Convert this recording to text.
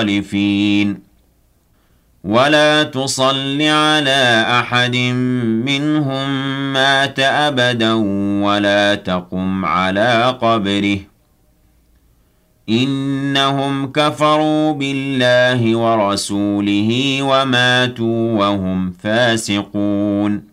الخالفين ولا تصل على أحد منهم مات أبدا ولا تقم على قبره إنهم كفروا بالله ورسوله وماتوا وهم فاسقون